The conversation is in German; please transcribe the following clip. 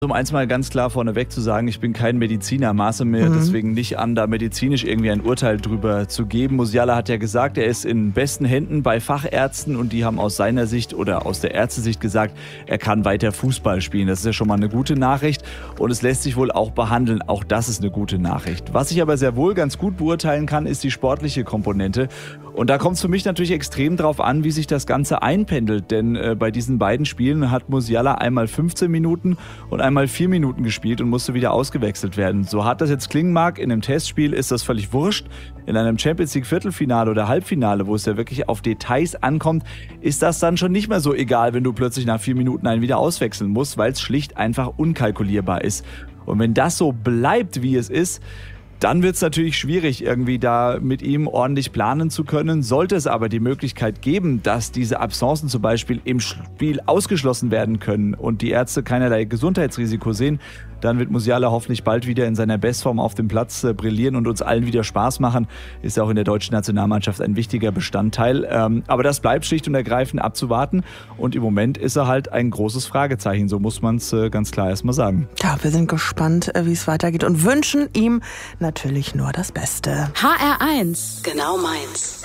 Um eins mal ganz klar vorneweg zu sagen, ich bin kein Mediziner, maße mir deswegen nicht an, da medizinisch irgendwie ein Urteil drüber zu geben. Musiala hat ja gesagt, er ist in besten Händen bei Fachärzten und die haben aus seiner Sicht oder aus der Ärztesicht gesagt, er kann weiter Fußball spielen. Das ist ja schon mal eine gute Nachricht und es lässt sich wohl auch behandeln. Auch das ist eine gute Nachricht. Was ich aber sehr wohl ganz gut beurteilen kann, ist die sportliche Komponente. Und da kommt es für mich natürlich extrem drauf an, wie sich das Ganze einpendelt. Denn bei diesen beiden Spielen hat Musiala einmal 15 Minuten und einmal 4 Minuten gespielt und musste wieder ausgewechselt werden. So hart das jetzt klingen mag, in einem Testspiel ist das völlig wurscht. In einem Champions League Viertelfinale oder Halbfinale, wo es ja wirklich auf Details ankommt, ist das dann schon nicht mehr so egal, wenn du plötzlich nach 4 Minuten einen wieder auswechseln musst, weil es schlicht einfach unkalkulierbar ist. Und wenn das so bleibt, wie es ist, dann wird es natürlich schwierig, irgendwie da mit ihm ordentlich planen zu können. Sollte es aber die Möglichkeit geben, dass diese Absencen zum Beispiel im Spiel ausgeschlossen werden können und die Ärzte keinerlei Gesundheitsrisiko sehen, dann wird Musiala hoffentlich bald wieder in seiner Bestform auf dem Platz brillieren und uns allen wieder Spaß machen. Ist ja auch in der deutschen Nationalmannschaft ein wichtiger Bestandteil. Aber das bleibt schlicht und ergreifend abzuwarten. Und im Moment ist er halt ein großes Fragezeichen. So muss man es ganz klar erstmal sagen. Ja, wir sind gespannt, wie es weitergeht und wünschen ihm natürlich nur das Beste. HR1, genau meins.